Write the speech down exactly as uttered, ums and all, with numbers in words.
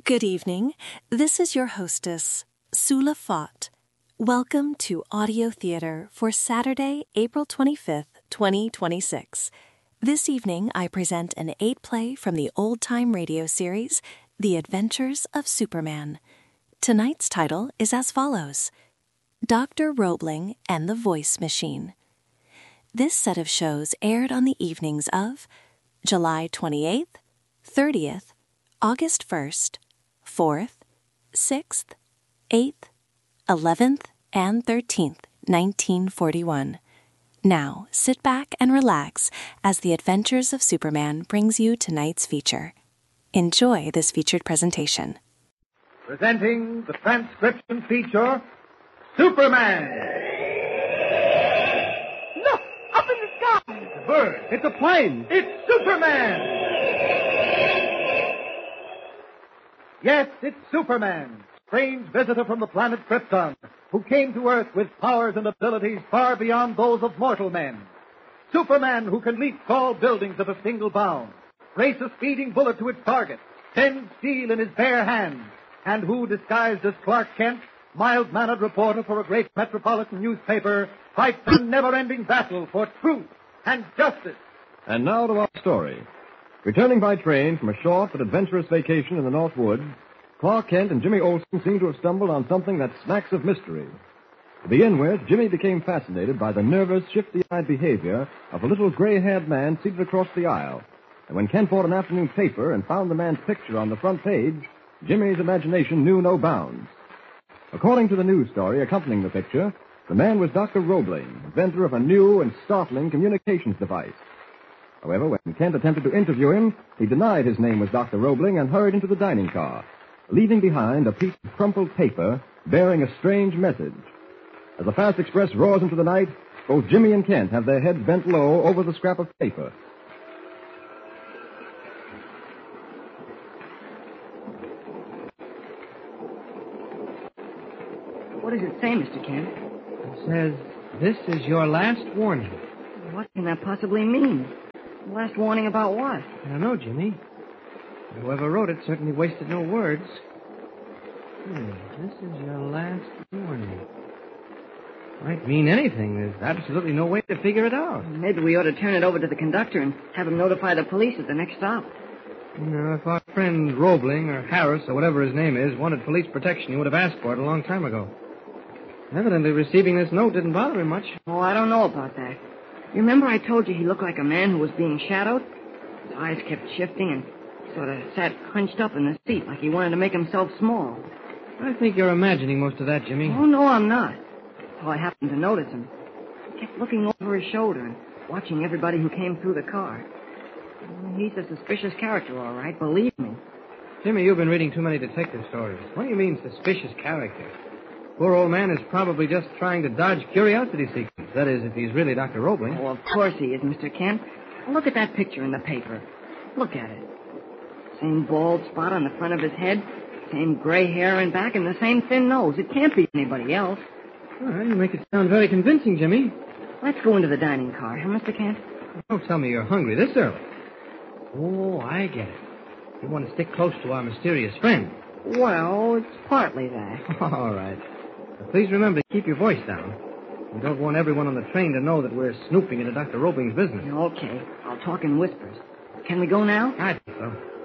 Good evening. This is your hostess, Sula Fott. Welcome to Audio Theater for Saturday, April twenty-fifth, twenty twenty-six. This evening, I present an eight-play from the old-time radio series, The Adventures of Superman. Tonight's title is as follows: Doctor Roebling and the Voice Machine. This set of shows aired on the evenings of July twenty-eighth, thirtieth, August first, fourth, sixth, eighth, eleventh, and thirteenth, nineteen forty-one. Now, sit back and relax as The Adventures of Superman brings you tonight's feature. Enjoy this featured presentation. Presenting the transcription feature, Superman! Look! Up in the sky! It's a bird. It's a plane. It's Superman! Yes, it's Superman, strange visitor from the planet Krypton, who came to Earth with powers and abilities far beyond those of mortal men. Superman, who can leap tall buildings at a single bound, race a speeding bullet to its target, bend steel in his bare hands, and who, disguised as Clark Kent, mild-mannered reporter for a great metropolitan newspaper, fights a never-ending battle for truth and justice. And now to our story. Returning by train from a short but adventurous vacation in the North Woods, Clark Kent and Jimmy Olsen seem to have stumbled on something that smacks of mystery. To begin with, Jimmy became fascinated by the nervous, shifty-eyed behavior of a little gray-haired man seated across the aisle. And when Kent bought an afternoon paper and found the man's picture on the front page, Jimmy's imagination knew no bounds. According to the news story accompanying the picture, the man was Doctor Roebling, inventor of a new and startling communications device. However, when Kent attempted to interview him, he denied his name was Doctor Roebling and hurried into the dining car, leaving behind a piece of crumpled paper bearing a strange message. As the fast express roars into the night, both Jimmy and Kent have their heads bent low over the scrap of paper. What does it say, Mister Kent? It says, "This is your last warning." What can that possibly mean? Last warning about what? I don't know, Jimmy. Whoever wrote it certainly wasted no words. Hmm, this is your last warning. Might mean anything. There's absolutely no way to figure it out. Maybe we ought to turn it over to the conductor and have him notify the police at the next stop. You know, if our friend Roebling or Harris or whatever his name is wanted police protection, he would have asked for it a long time ago. Evidently, receiving this note didn't bother him much. Oh, I don't know about that. You remember I told you he looked like a man who was being shadowed? His eyes kept shifting and sort of sat hunched up in the seat like he wanted to make himself small. I think you're imagining most of that, Jimmy. Oh, no, I'm not. So I happened to notice him. He kept looking over his shoulder and watching everybody who came through the car. He's a suspicious character, all right, believe me. Jimmy, you've been reading too many detective stories. What do you mean, suspicious character? Poor old man is probably just trying to dodge curiosity seekers. That is, if he's really Doctor Roebling. Oh, of course he is, Mister Kent. Look at that picture in the paper. Look at it. Same bald spot on the front of his head, same gray hair in back, and the same thin nose. It can't be anybody else. Well, you make it sound very convincing, Jimmy. Let's go into the dining car, huh, Mister Kent? Don't tell me you're hungry this early. Oh, I get it. You want to stick close to our mysterious friend. Well, it's partly that. All right. But please remember to keep your voice down. We don't want everyone on the train to know that we're snooping into Doctor Roebling's business. Okay. I'll talk in whispers. Can we go now? I think so.